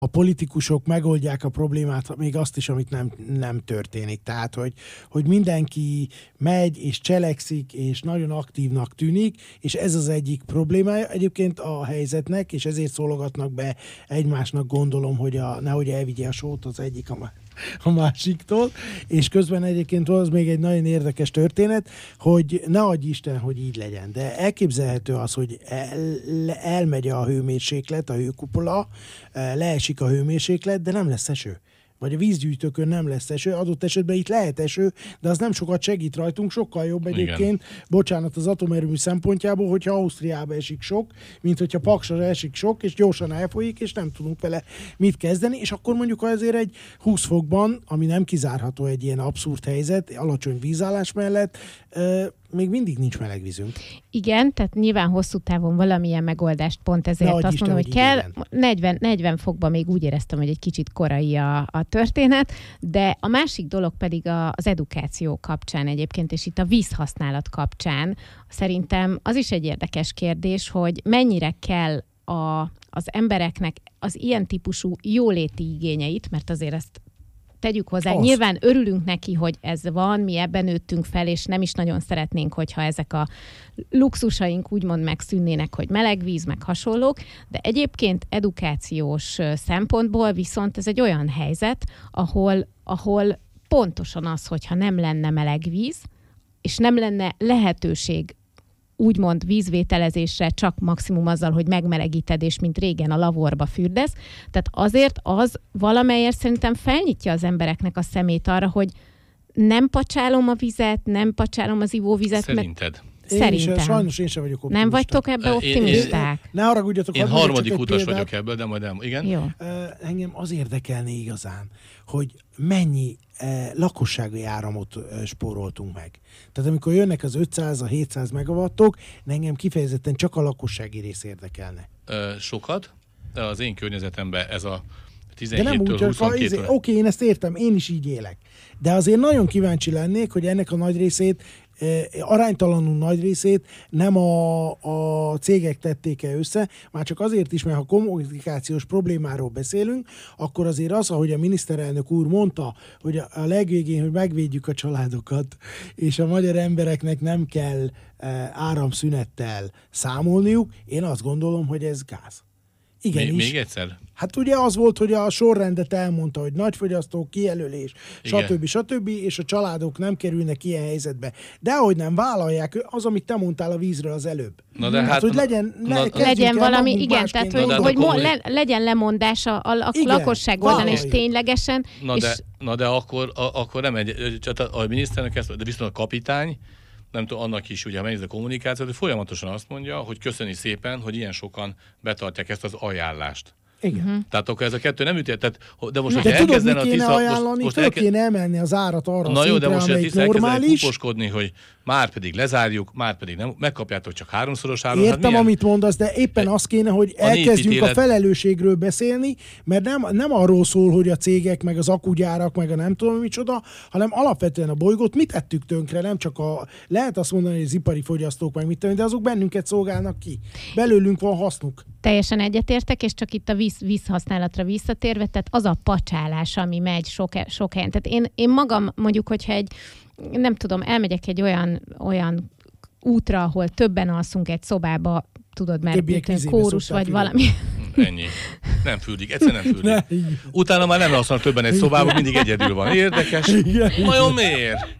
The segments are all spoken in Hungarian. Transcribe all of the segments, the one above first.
a politikusok megoldják a problémát, még azt is, amit nem történik. Tehát, hogy mindenki megy és cselekszik, és nagyon aktívnak tűnik, és ez az egyik problémája egyébként a helyzetnek, és ezért szólogatnak be egymásnak, gondolom, hogy nehogy elvigye a sót az egyik a másiktól, és közben egyébként az még egy nagyon érdekes történet, hogy ne adj Isten, hogy így legyen, de elképzelhető az, hogy elmegy a hőmérséklet, a hőkupola, leesik a hőmérséklet, de nem lesz eső. Vagy a vízgyűjtőkön nem lesz eső, adott esetben itt lehet eső, de az nem sokat segít rajtunk, sokkal jobb egyébként, bocsánat, az atomerőmű szempontjából, hogyha Ausztriába esik sok, mint hogyha Paksra esik sok, és gyorsan elfolyik, és nem tudunk vele mit kezdeni, és akkor mondjuk, ha ezért egy 20 fokban, ami nem kizárható egy ilyen abszurd helyzet, alacsony vízállás mellett, még mindig nincs meleg vízünk. Igen, tehát nyilván hosszú távon valamilyen megoldást pont ezért azt mondom, hogy kell. 40 fokban még úgy éreztem, hogy egy kicsit korai a történet, de a másik dolog pedig az edukáció kapcsán egyébként, és itt a vízhasználat kapcsán szerintem az is egy érdekes kérdés, hogy mennyire kell az embereknek az ilyen típusú jóléti igényeit, mert azért ezt tegyük hozzá. Nyilván örülünk neki, hogy ez van, mi ebben nőttünk fel, és nem is nagyon szeretnénk, hogyha ezek a luxusaink úgymond megszűnnének, hogy meleg víz, meg hasonlók, de egyébként edukációs szempontból viszont ez egy olyan helyzet, ahol pontosan az, hogyha nem lenne meleg víz, és nem lenne lehetőség úgymond vízvételezésre csak maximum azzal, hogy megmelegíted, és mint régen a lavorba fürdesz. Tehát azért az valamelyest szerintem felnyitja az embereknek a szemét arra, hogy nem pacsálom a vizet, nem pacsálom az ivóvizet. Szerinted? Szerintem. Sajnos én sem vagyok optimista. Nem vagytok ebbe optimisták? Ne haragudjatok. Én harmadik utas vagyok ebből, de majd igen. Jó. Engem az érdekelné igazán, hogy mennyi lakossági áramot spóroltunk meg. Tehát amikor jönnek az 500, a 700 megawattok, engem kifejezetten csak a lakossági rész érdekelne. Sokat. Az én környezetemben ez a 17-től de nem úgy, 22 Oké, én ezt értem, én is így élek. De azért nagyon kíváncsi lennék, hogy ennek a nagy részét, aránytalanul nagy részét nem a cégek tették-e össze, már csak azért is, mert ha kommunikációs problémáról beszélünk, akkor azért az, ahogy a miniszterelnök úr mondta, hogy a legvégén, hogy megvédjük a családokat, és a magyar embereknek nem kell áramszünettel számolniuk, én azt gondolom, hogy ez gáz. Igen, még egyszer? Hát ugye az volt, hogy a sorrendet elmondta, hogy nagyfogyasztó, kijelölés, stb., és a családok nem kerülnek ilyen helyzetbe. De ahogy nem vállalják, az, amit te mondtál a vízről az előbb. Na de hát, hogy legyen valami, igen, tehát hogy legyen lemondás a lakosság oldalán, és ténylegesen. Na de akkor nem a miniszternek ezt, de viszont a kapitány, nem tudom, annak is, ugye, ha megnézed a kommunikációt, hogy folyamatosan azt mondja, hogy köszöni szépen, hogy ilyen sokan betartják ezt az ajánlást. Igen. Tehát akkor ez a kettő nem üt, de most, de tudod, mit kéne ajánlani? Most kéne emelni az árat arra a szintre, amelyik normális. Kuposkodni, hogy már pedig lezárjuk, már pedig nem, megkapjátok csak 3-szoros áron. Értem, amit mondasz, de éppen az kéne, hogy elkezdjünk a felelősségről beszélni, mert nem arról szól, hogy a cégek, meg az akugyárak, meg a nem tudom micsoda, hanem alapvetően a bolygót mit tettük tönkre, nem csak lehet azt mondani, hogy az ipari fogyasztók, meg mit tenni, de azok bennünket szolgálnak ki. Belőlünk van hasznuk. Teljesen egyetértek, és csak itt a vízhasználatra visszatérve, tehát az a pacsálás, ami megy sok helyen. Tehát én magam mondjuk, hogyha nem tudom, elmegyek egy olyan útra, ahol többen alszunk egy szobába, tudod, mert kórus vagy valami. Ennyi. Nem fürdik, egyszerűen nem fürdik. Utána már nem alszanak többen egy szobában, mindig egyedül van. Érdekes. Vajon miért?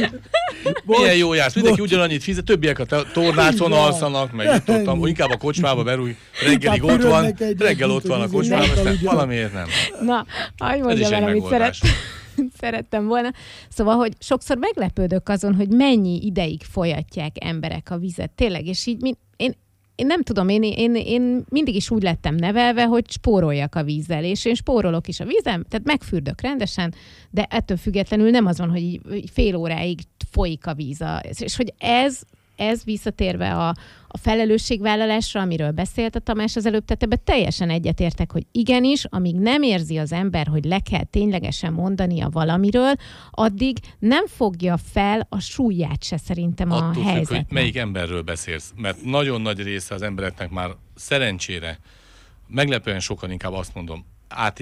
Milyen jó jársz, mindenki ugyanannyit fizet, többiek a tornácon alszanak, meg itt ott, inkább a kocsmába berúj, reggelig ott van, reggel ott van a kocsmában, aztán valamiért nem. Na, hagyj mondjam el, amit szerettem volna. Szóval, hogy sokszor meglepődök azon, hogy mennyi ideig folyatják emberek a vizet. Tényleg, és így én nem tudom, én mindig is úgy lettem nevelve, hogy spóroljak a vízzel, és én spórolok is a vízem, tehát megfürdök rendesen, de ettől függetlenül nem az van, hogy így fél óráig folyik a víz. És hogy ez visszatérve a felelősségvállalásra, amiről beszélt a Tamás az előbb, tehát ebben teljesen egyetértek, hogy igenis, amíg nem érzi az ember, hogy le kell ténylegesen mondania valamiről, addig nem fogja fel a súlyát se szerintem a helyzetnek. Attól függ, hogy melyik emberről beszélsz, mert nagyon nagy része az embereknek már szerencsére, meglepően sokan inkább azt mondom, át